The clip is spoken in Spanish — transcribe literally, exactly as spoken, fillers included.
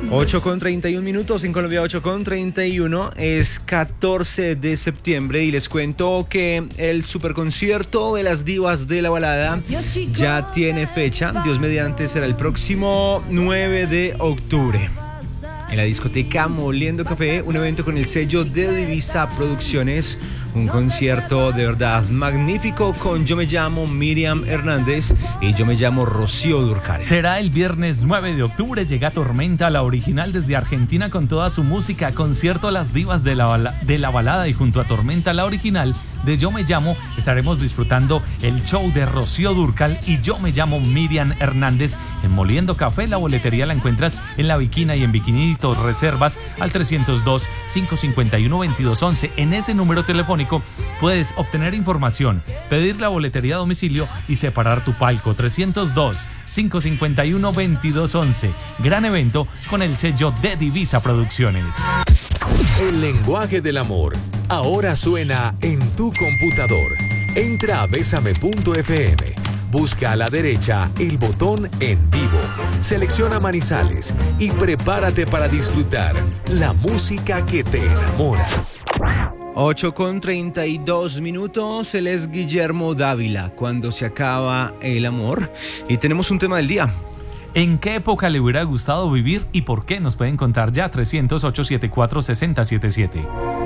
ocho con treinta y un minutos en Colombia, ocho con treinta y uno, es catorce de septiembre y les cuento que el superconcierto de las divas de la balada ya tiene fecha. Dios mediante será el próximo nueve de octubre en la discoteca Moliendo Café, un evento con el sello de Divisa Producciones, un concierto de verdad magnífico con Yo me llamo Miriam Hernández y Yo me llamo Rocío Dúrcal. Será el viernes nueve de octubre, llega Tormenta, la original desde Argentina con toda su música, concierto Las Divas de la, bala, de la balada, y junto a Tormenta, la original de Yo me llamo, estaremos disfrutando el show de Rocío Dúrcal y Yo me llamo Miriam Hernández en Moliendo Café. La boletería la encuentras en La Bikina y en Bikinitos. Reservas al trescientos dos, quinientos cincuenta y uno, veintidós once. En ese número telefónico puedes obtener información, pedir la boletería a domicilio y separar tu palco. Trescientos dos, quinientos cincuenta y uno, veintidós once. Gran evento con el sello de Divisa Producciones. El lenguaje del amor ahora suena en tu computador. Entra a besame punto efe eme. Busca a la derecha el botón En Vivo, selecciona Manizales y prepárate para disfrutar la música que te enamora. ocho con treinta y dos minutos, él es Guillermo Dávila, Cuando se acaba el amor, y tenemos un tema del día. ¿En qué época le hubiera gustado vivir y por qué? Nos pueden contar ya. Trescientos, ochocientos setenta y cuatro, sesenta setenta y siete.